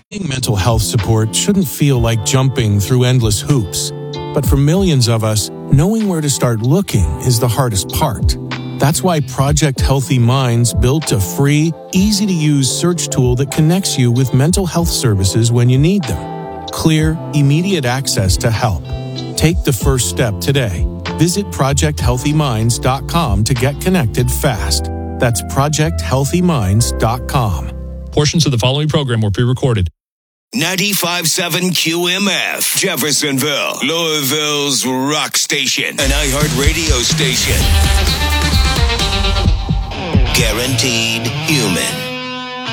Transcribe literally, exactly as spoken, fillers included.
Mental health support shouldn't feel like jumping through endless hoops. But for millions of us, knowing where to start looking is the hardest part. That's why Project Healthy Minds built a free, easy-to-use search tool that connects you with mental health services when you need them. Clear, immediate access to help. Take the first step today. Visit project healthy minds dot com to get connected fast. That's project healthy minds dot com. Portions of the following program were pre-recorded. ninety-five point seven Q M F, Jeffersonville, Louisville's rock station, an iHeart radio station. Guaranteed human.